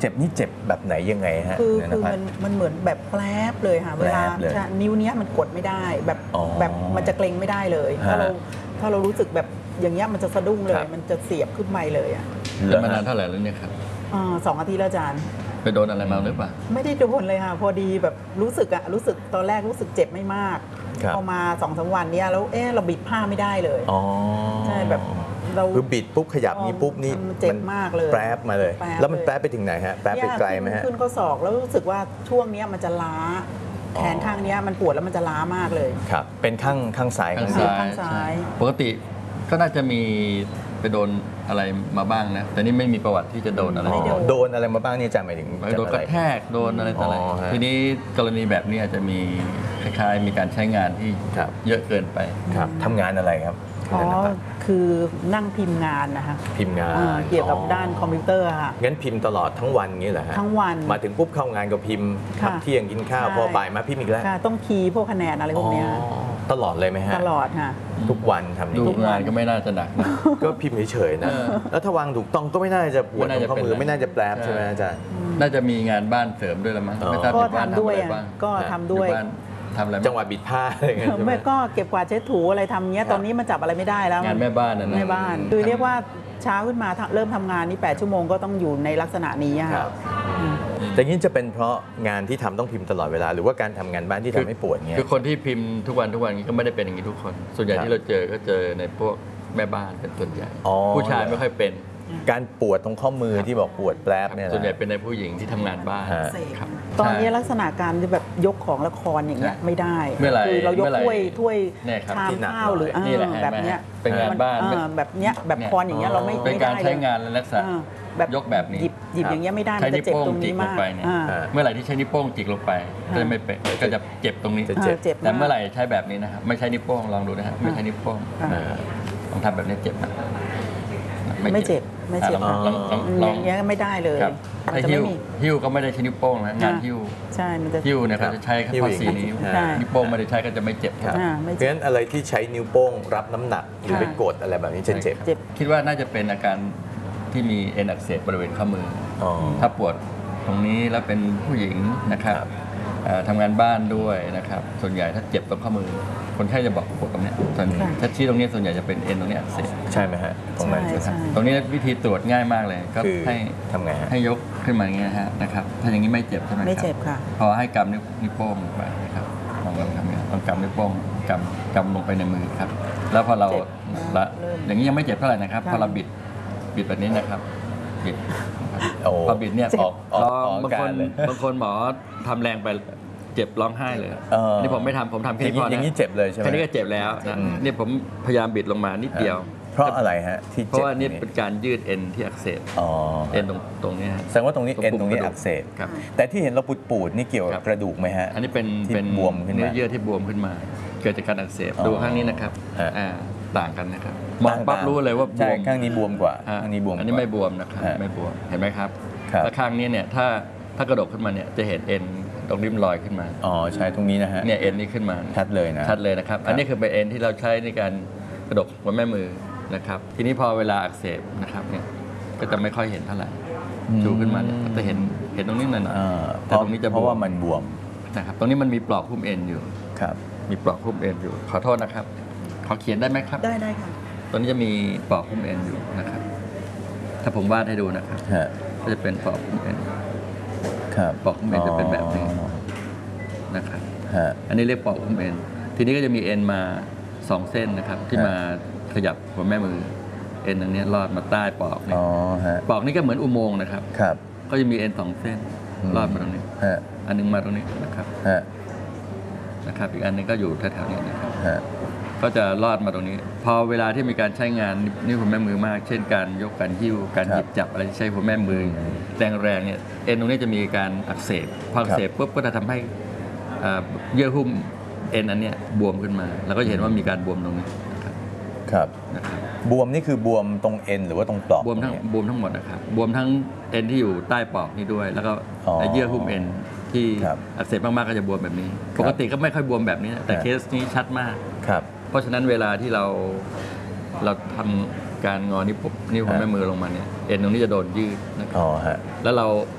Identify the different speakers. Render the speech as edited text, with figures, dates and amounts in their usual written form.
Speaker 1: เจ็บนี่เจ็บแบบไหนยังไงฮะ
Speaker 2: คือมันเหมือนแบบแปลบเลยค่ะเวลานิ้วเนี้ยมันกดไม่ได้แบบมันจะเกร็งไม่ได้เลยถ้าเรารู้สึกแบบอย่างเงี้ยมันจะสะดุ้งเลยมันจะเสียบขึ้นไปเลยอ่ะ
Speaker 3: เป็นมานานเท่าไหร่แล้วเนี่ยครับ
Speaker 2: 2 อาทิตย์แล้วอาจารย์
Speaker 3: ไปโดนอะไรมาหรือเปล่า
Speaker 2: ไม่ได้โดนเลยค่ะพอดีแบบรู้สึกตอนแรกรู้สึกเจ็บไม่มากพอมา2-3 วันเนี้ยแล้วเราบิดผ้าไม่ได้เลยใช่แบบเรา
Speaker 1: คือบิดปุ๊บขยับนี้ปุ๊บนี่
Speaker 2: เจ็บมากเลย
Speaker 1: แปรบมาเลยแล้วมันแปรบไปถึงไหนฮะแปรบไปไกลไหมฮะ
Speaker 2: ขึ้นข้อศอกแล้วรู้สึกว่าช่วงนี้มันจะล้าแขนข้างนี้มันปวดแล้วมันจะล้ามากเลย
Speaker 1: ครับเป็นข้างซ้าย
Speaker 2: ข้างซ้าย
Speaker 3: ปกติก็น่าจะมีไปโดนอะไรมาบ้างนะแต่นี่ไม่มีประวัติที่จะโดนอะไร
Speaker 1: โดนอะไรมาบ้างนี่จะหมายถึง
Speaker 3: โดนกระแทกโดนอะไรต่ออะไรทีนี้กรณีแบบนี้อาจจะมีคล้ายๆมีการใช้งานที่เยอะเกินไป
Speaker 1: ครับทำงานอะไรครับ
Speaker 2: คือนั่งพิมพ์งานนะคะ
Speaker 1: พิมพ์งาน
Speaker 2: เกี่ยวกับด้านคอมพิวเตอร์ค่ะ
Speaker 1: งั้นพิมพ์ตลอดทั้งวันงี้เหรอฮะ
Speaker 2: ทั้งวัน
Speaker 1: มาถึงปุ๊บเข้างานก็พิมพ์พักเที่ยงกินข้าวพอบ่ายมาพิมพ์อีกแล้ว
Speaker 2: ต้องคีย์พวกคะแนนอะไรพวกนี้
Speaker 1: ตลอดเลยไหมฮะ
Speaker 2: ตลอดค่ะ
Speaker 1: ทุกวันทำ
Speaker 3: ทุกงานก็ไม่น่าจะหนัก
Speaker 1: ก็พิมพ์เฉยๆนะแล้วถ้าวางถูกต้องก็ไม่น่าจะปวดข้อมือไม่น่าจะแปรบใช่ไหมอาจารย์
Speaker 3: น่าจะมีงานบ้านเสริมด้วยละมั้ง
Speaker 2: ก็ทำด้วยก็ทำด้วย
Speaker 3: ทำอะไร
Speaker 1: จังหวะบิดผ้าอะไรเงี้ย
Speaker 2: ไม่ก็เก็บกวาดเช็ดถูอะไรทำเงี้ยตอนนี้มันจับอะไรไม่ได้แล้ว
Speaker 3: งานแม่บ้าน
Speaker 2: แม่บ้านคือเรียกว่าเช้าขึ้นมาเริ่มทำงานนี่8 ชั่วโมงก็ต้องอยู่ในลักษณะนี้ค่ะ
Speaker 1: แต่นี่จะเป็นเพราะงานที่ทำต้องพิมพ์ตลอดเวลาหรือว่าการทำงานบ้านที่ทำให้ปวดเงี้ย
Speaker 3: คือคนที่พิมพ์ทุกวันก็ไม่ได้เป็นอย่างนี้ทุกคนส่วนใหญ่ที่เราเจอก็เจอในพวกแม่บ้านเป็นส่วนใหญ่ผู้ชายไม่ค่อยเป็น
Speaker 1: การปวดตรงข้อมือที่บอกปวดแปรบเนี่ย
Speaker 3: ส่วนใหญ่เป็นในผู้หญิงที่ทำงานบ้าน
Speaker 2: ตอนนี้ลักษณะการแบบยกของละครอย่างเงี้ยไม่ได้
Speaker 3: คือ
Speaker 2: เรายกถ้วยชามข้าวหรือแบบเนี้ย
Speaker 3: เป็นงานบ้าน
Speaker 2: แบบเนี้ยแบบคอนอย่างเงี้ยเราไม่ได้
Speaker 3: เป็นการใช้งานและลักษณะยกแบบนี้
Speaker 2: หยิบอย่างเงี้ยไม่ได้มันจะเจ็บตรงนี้มาก
Speaker 3: เมื่อไหร่ที่ใช้นิ้วโป้งจิกลงไปก็จะไม่เป็นก็จะเจ็บตรงนี้แต่เมื่อไหร่ใช้แบบนี้นะครับไม่ใช้นิ้วโป้งลองดูนะครับไม่ใช้นิ้วโป้งลองทำแบบนี้เจ็บนะ
Speaker 2: ไม่เจ็บอย่างเงี้ยไม่ได้เลย
Speaker 3: ถ้าหิ้วก็ไม่ได้ใช้นิ้วโป้งนะงานหิ้ว
Speaker 2: ใช่มันจะ
Speaker 3: หิ้วเนี่ยเขาจะใช้แค่ข้อ4นิ้วนิ้วโป้งไม่ได้ใช้ก็จะไม่เจ็บ
Speaker 1: เพราะฉะนั้นอะไรที่ใช้นิ้วโป้งรับน้ำหนักหรือไปกดอะไรแบบนี้จะเจ็บ
Speaker 3: คิดว่าน่าจะเป็นอาการที่มีเอ็นอักเสบบริเวณข้อมือถ้าปวดตรงนี้แล้วเป็นผู้หญิงนะครับทำงานบ้านด้วยนะครับส่วนใหญ่ถ้าเจ็บตรงข้อมือคนไข้จะบอกปวดตรงนี้ถ้าชี้ตรงนี้ส่วนใหญ่จะเป็นเอ็นตรงนี้อักเสบ
Speaker 1: ใช่ไหมฮะตรงนั้น
Speaker 3: ตรงนี้วิธีตรวจง่ายมากเลยก็ให้
Speaker 1: ทำไง
Speaker 3: ให้ยกขึ้นมาอย่างเงี้ยฮะนะครับถ้าอย่างนี้ไม่เจ็บใช่ไหมครับ
Speaker 2: ไม่เจ็บค่ะ
Speaker 3: พอให้กำนิ้วโป้งลงไปนะครับลองทำอย่างนี้ลองกำนิ้วโป้งกำลงไปในมือครับแล้วพอเราอย่างนี้ยังไม่เจ็บเท่าไหร่นะครับพอเราบิดแบบนี้นะครับบิดพอบิดเนี่ยออกบางคนหมอทำแรงไปเจ็บร้องไห้เลยนี่ผมไม่ทำผมทำแค่นี้พอนะ
Speaker 1: อย่างนี้เจ็บเลยใช่ไหม
Speaker 3: แค่นี้ก็เจ็บแล้วนะนี่ผมพยายามบิดลงมานิดเดียว
Speaker 1: เพราะอะไรฮะที่
Speaker 3: เพราะว่านี่เป็นการยืดเอ็นที่อักเสบเอ็นตรงนี้
Speaker 1: แสดงว่าตรงนี้เอ็นตรงนี้อักเสบแต่ที่เห็นเราปูดนี่เกี่ยวกับกระดูกไหมฮะ
Speaker 3: อันนี้เป็น
Speaker 1: บวมขึ้นมา
Speaker 3: เนื้อเยื่อที่บวมขึ้นมาเกิดจากการอักเสบดูข้างนี้นะครับต่างกันนะครับมองปั๊บรู้เลยว่าบวม
Speaker 1: ข้างนี้บวมกว่าข้างนี้บวม
Speaker 3: อันนี้ไม่บวมนะครับไม่บวมเห็นไหมครับแล้วข้างนี้เนี่ยถ้ากระดกขึ้นมาเนี่ยจะเห็นเอ็นตรงริมรอยขึ้นมา
Speaker 1: ใช่ตรงนี้นะฮะ
Speaker 3: เนี่ยเอ็นนี้ขึ้นมา
Speaker 1: ชัดเลย
Speaker 3: นะครับอันนี้คือเป็นเอ็นที่เราใช้ในการกระดกหัวแม่มือนะครับทีนี้พอเวลาอักเสบนะครับเนี่ยก็จะไม่ค่อยเห็นเท่าไหร่ชูขึ้นมาเนี่ยจะเห็นตรงนี้หน่อย
Speaker 1: แต่ตรงนี้จะเพราะว่ามันบวม
Speaker 3: นะครับตรงนี้มันมีปลอกหุ้มเอ็นอยู่
Speaker 1: ครับ
Speaker 3: มีปลอกหุ้มเอ็นอยู่ขอโทษนะครับขอเขียนได้ไหมครับ
Speaker 2: ได้ค่ะ
Speaker 3: ตรงนี้จะมีปลอกหุ้มเอ็นอยู่นะครับถ้าผมวาดให้ดูนะครับก็จะเป็นปลอกหุ้มเอ็นปลอกหุ้มเอ็นจะเป็นแบบนี้นะครับอันนี้เรียกปลอกหุ้มเอ็นทีนี้ก็จะมีเอ็นมา2 เส้นนะครับที่มาขยับหัวแม่มือเอ็นตรงนี้ลอดมาใต้ปลอกนี่ปลอกนี้ก็เหมือนอุโมงค์นะครับก็จะมีเอ็น2 เส้นลอดมาตรงนี้อันนึงมาตรงนี้นะครับอีกอันนึงก็อยู่แถวๆนี้นะครับก็จะลอดมาตรงนี้พอเวลาที่มีการใช้งานนิ้วหัวแม่มือมากเช่นการยกการหิ้วการหยิบจับอะไรที่ใช้หัวแม่มือแรงๆเนี่ยเอ็นตรงนี้จะมีการอักเสบพออักเสบปุ๊บก็จะทำให้เยื่อหุ้มเอ็นอันเนี้ยบวมขึ้นมาแล้วก็เห็นว่ามีการบวมตรงนี้
Speaker 1: นะครับบวมนี่คือบวมตรงเอ็นหรือว่าตรงปลอก
Speaker 3: บวมทั้งหมดนะครับบวมทั้งเอ็นที่อยู่ใต้ปลอกนี่ด้วยแล้วก็เยื่อหุ้มเอ็นที่อักเสบมากๆก็จะบวมแบบนี้ปกติก็ไม่ค่อยบวมแบบนี้แต่เคสนี้ชัดมากเพราะฉะนั้นเวลาที่เราทำการงอนิ้วหัวแม่มือลงมาเนี่ยเอ็นตรงนี้จะโดนยืดนะครับแล้วเรา